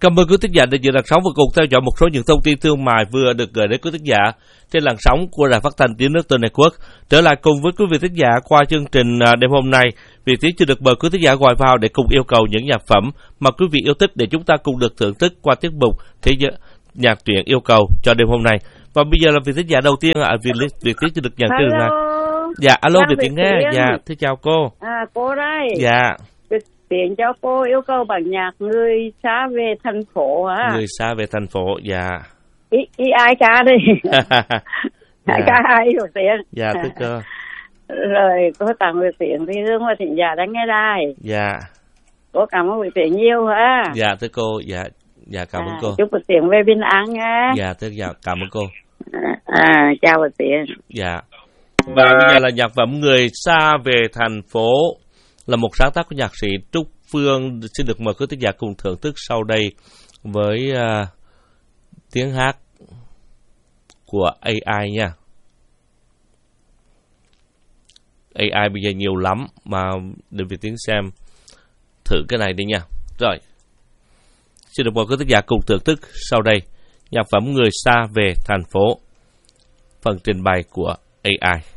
Cảm ơn quý thính giả đã dự làn sóng và cùng theo dõi một số những thông tin thương mại vừa được gửi đến quý thính giả trên làn sóng của Đài Phát thanh Tiếng Nước Tân Network. Trở lại cùng với quý vị thính giả qua chương trình đêm hôm nay, Việt Tiến chưa được mời quý thính giả gọi vào để cùng yêu cầu những nhạc phẩm mà quý vị yêu thích để chúng ta cùng được thưởng thức qua tiết mục Thế giới nhạc truyện yêu cầu cho đêm hôm nay. Và bây giờ là vị thính giả đầu tiên Việt Tiến chưa được nhận trên đường này. Dạ, alo Việt Tiến nghe. Dạ, thưa chào cô. Cô đây. Dạ. Tiện cho cô yêu cầu bản nhạc Người xa về thành phố hả? Người xa về thành phố, dạ. Ý ai ca đi? Ai ca ai Việt Tiến? Dạ, thưa cô. Rồi cô tặng Việt Tiến thì hương và thính giả đang nghe đài. Dạ. Cô cảm ơn Việt Tiến nhiều hả? Dạ, thưa cô. Dạ, cảm ơn cô. Chúc Việt Tiến về bình an nha. Dạ, thưa cảm ơn cô. Chào Việt Tiến. Dạ. Và bây giờ là nhạc phẩm Người xa về thành phố, là một sáng tác của nhạc sĩ Trúc Phương. Xin được mời quý thính giả cùng thưởng thức sau đây với tiếng hát của AI nha. AI bây giờ nhiều lắm mà để Việt Tiến xem thử cái này đi nha. Rồi, xin được mời quý thính giả cùng thưởng thức sau đây nhạc phẩm Người xa về thành phố, phần trình bày của AI.